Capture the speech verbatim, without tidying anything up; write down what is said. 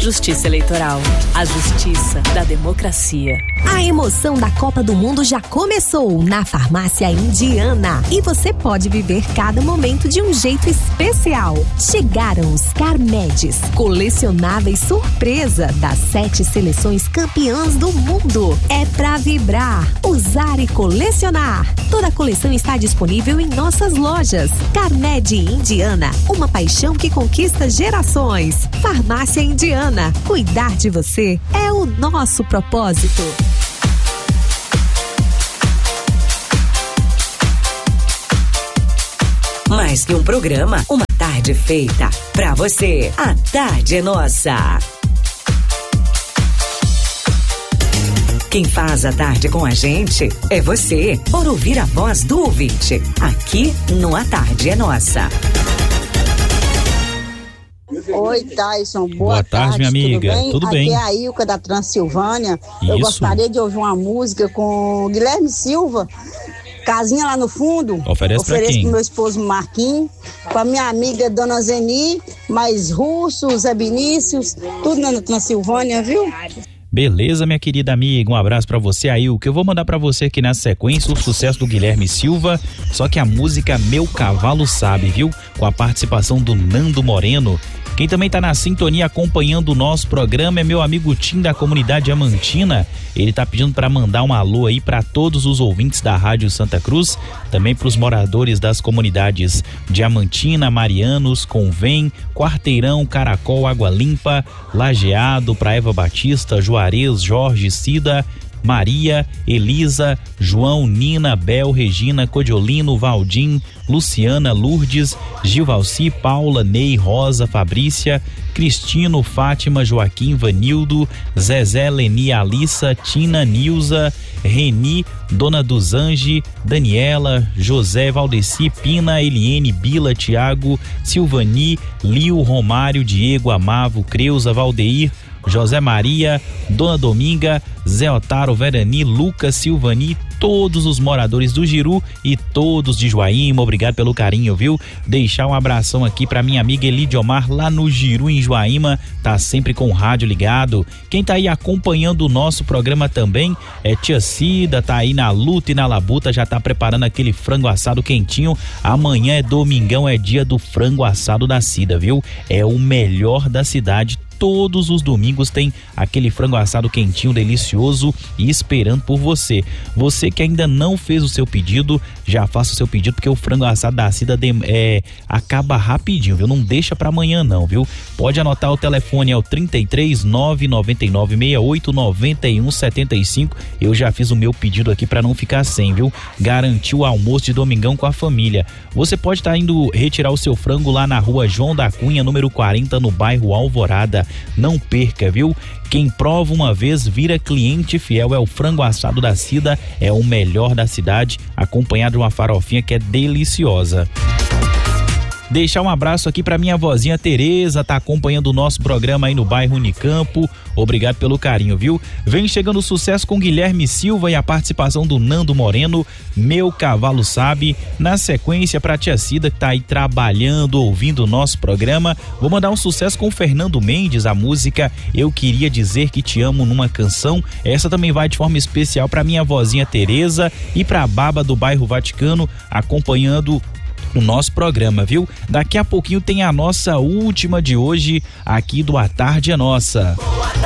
Justiça Eleitoral, a justiça da democracia. A emoção da Copa do Mundo já começou na Farmácia Indiana e você pode viver cada momento de um jeito especial. Chegaram os Carmedes, colecionáveis surpresa das sete seleções campeãs do mundo. É pra vibrar, usar e colecionar. Toda a coleção está disponível em nossas lojas. Carmed Indiana, uma paixão que conquista gerações. Farmácia Indiana, cuidar de você é o nosso propósito. Mais que um programa, uma tarde feita pra você. A tarde é nossa. Quem faz a tarde com a gente é você, por ouvir a voz do ouvinte, aqui no A Tarde é Nossa. Oi, Tyson, boa, boa tarde, tarde, minha amiga, tudo bem? Tudo Aqui bem? Aqui é a Ilka da Transilvânia. Isso. Eu gostaria de ouvir uma música com Guilherme Silva, Casinha lá no fundo. Oferece pra quem? Pro meu esposo Marquinhos, com a minha amiga Dona Zeni, mais Russo, Zé Vinícius, tudo na Transilvânia, viu? Beleza, minha querida amiga, um abraço pra você aí. O que eu vou mandar pra você aqui na sequência, o sucesso do Guilherme Silva, só que a música Meu Cavalo Sabe, viu? Com a participação do Nando Moreno. Quem também tá na sintonia acompanhando o nosso programa é meu amigo Tim da comunidade Diamantina. Ele tá pedindo para mandar um alô aí para todos os ouvintes da Rádio Santa Cruz, também para os moradores das comunidades Diamantina, Marianos, Convém, Quarteirão, Caracol, Água Limpa, Lajeado, Praia Eva Batista, Juarez, Jorge, Cida, Maria, Elisa, João, Nina, Bel, Regina, Codiolino, Valdim, Luciana, Lourdes, Gilvalci, Paula, Ney, Rosa, Fabrícia, Cristino, Fátima, Joaquim, Vanildo, Zezé, Leni, Alissa, Tina, Nilza, Reni, Dona dos Ange, Daniela, José, Valdeci, Pina, Eliene, Bila, Tiago, Silvani, Lio, Romário, Diego, Amavo, Creuza, Valdeir, José Maria, Dona Dominga, Zé Otaro, Verani, Lucas, Silvani, todos os moradores do Giru e todos de Joaíma, obrigado pelo carinho, viu? Deixar um abração aqui pra minha amiga Elidiomar lá no Giru, em Joaíma, tá sempre com o rádio ligado. Quem tá aí acompanhando o nosso programa também é tia Cida, tá aí na luta e na labuta, já tá preparando aquele frango assado quentinho. Amanhã é domingão, é dia do frango assado da Cida, viu? É o melhor da cidade. Todos os domingos tem aquele frango assado quentinho, delicioso e esperando por você. Você que ainda não fez o seu pedido, já faça o seu pedido, porque o frango assado da Cida é, acaba rapidinho, viu? Não deixa pra amanhã não, viu? Pode anotar, o telefone é o trinta e três, nove nove nove, seis oito nove um sete cinco. Eu já fiz o meu pedido aqui pra não ficar sem, viu? Garantiu o almoço de domingão com a família. Você pode estar tá indo retirar o seu frango lá na rua João da Cunha, número quarenta, no bairro Alvorada. Não perca, viu? Quem prova uma vez vira cliente fiel. É o frango assado da Cida, é o melhor da cidade, acompanhado de uma farofinha que é deliciosa. Deixar um abraço aqui pra minha vozinha Tereza, tá acompanhando o nosso programa aí no bairro Unicampo. Obrigado pelo carinho, viu? Vem chegando o sucesso com Guilherme Silva e a participação do Nando Moreno, Meu Cavalo Sabe. Na sequência, pra tia Cida, que tá aí trabalhando, ouvindo o nosso programa, vou mandar um sucesso com o Fernando Mendes, a música Eu Queria Dizer Que Te Amo numa Canção. Essa também vai de forma especial pra minha vozinha Tereza e pra Baba do bairro Vaticano, acompanhando o nosso programa, viu? Daqui a pouquinho tem a nossa última de hoje aqui do A Tarde é Nossa.